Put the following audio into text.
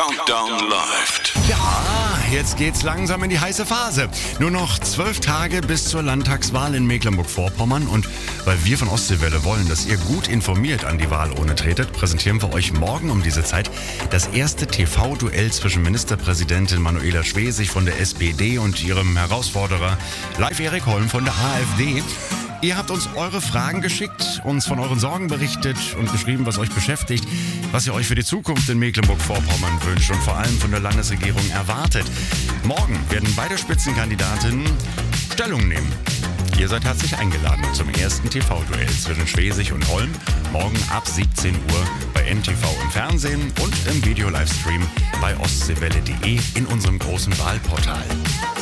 Countdown läuft. Ja, jetzt geht's langsam in die heiße Phase. Nur noch 12 Tage bis zur Landtagswahl in Mecklenburg-Vorpommern. Und weil wir von Ostseewelle wollen, dass ihr gut informiert an die Wahlurne tretet, präsentieren wir euch morgen um diese Zeit das erste TV-Duell zwischen Ministerpräsidentin Manuela Schwesig von der SPD und ihrem Herausforderer Live Erik Holm von der AfD. Ihr habt uns eure Fragen geschickt, uns von euren Sorgen berichtet und geschrieben, was euch beschäftigt, was ihr euch für die Zukunft in Mecklenburg-Vorpommern wünscht und vor allem von der Landesregierung erwartet. Morgen werden beide Spitzenkandidatinnen Stellung nehmen. Ihr seid herzlich eingeladen zum ersten TV-Duell zwischen Schwesig und Holm. Morgen ab 17 Uhr bei NTV im Fernsehen und im Video-Livestream bei ostseewelle.de in unserem großen Wahlportal.